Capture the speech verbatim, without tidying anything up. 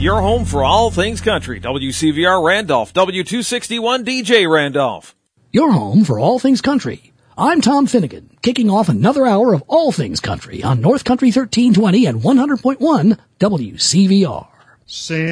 Your home for all things country. W C V R Randolph, W two sixty-one D J Randolph. Your home for all things country. I'm Tom Finnegan, kicking off another hour of all things country on North Country thirteen twenty and one hundred point one W C V R. Sing